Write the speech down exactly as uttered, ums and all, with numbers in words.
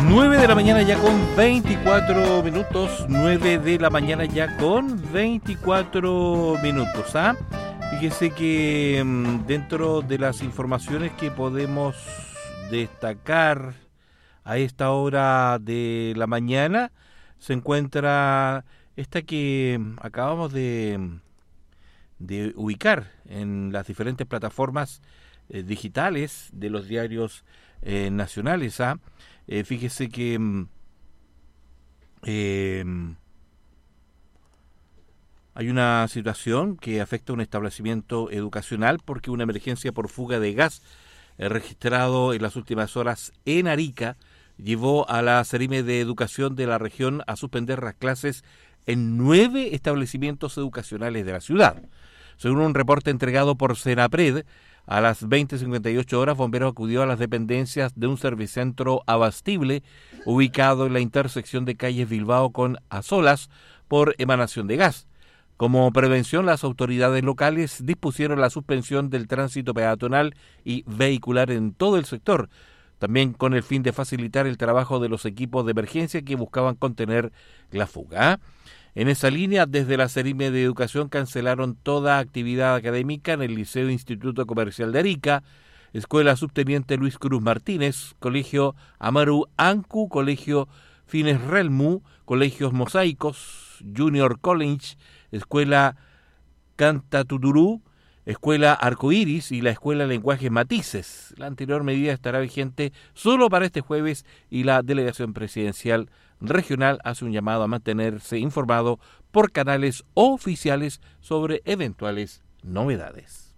nueve de la mañana ya con veinticuatro minutos, nueve de la mañana ya con veinticuatro minutos. ¿ah? Fíjese que mmm, dentro de las informaciones que podemos destacar a esta hora de la mañana se encuentra esta que acabamos de, de ubicar en las diferentes plataformas eh, digitales de los diarios eh, nacionales. ¿ah? Eh, fíjese que eh, hay una situación que afecta a un establecimiento educacional porque una emergencia por fuga de gas eh, registrado en las últimas horas en Arica llevó a la Seremi de Educación de la región a suspender las clases en nueve establecimientos educacionales de la ciudad. Según un reporte entregado por Senapred, a las veinte cincuenta y ocho horas, Bomberos acudió a las dependencias de un servicentro abastible ubicado en la intersección de calles Bilbao con Azolas por emanación de gas. Como prevención, las autoridades locales dispusieron la suspensión del tránsito peatonal y vehicular en todo el sector, también con el fin de facilitar el trabajo de los equipos de emergencia que buscaban contener la fuga. En esa línea, desde la Seremi de Educación cancelaron toda actividad académica en el Liceo Instituto Comercial de Arica, Escuela Subteniente Luis Cruz Martínez, Colegio Amaru Ancu, Colegio Fines Relmu, Colegios Mosaicos, Junior College, Escuela Cantatuturú, Escuela Arcoíris y la Escuela Lenguajes Matices. La anterior medida estará vigente solo para este jueves y la Delegación Presidencial Regional hace un llamado a mantenerse informado por canales oficiales sobre eventuales novedades.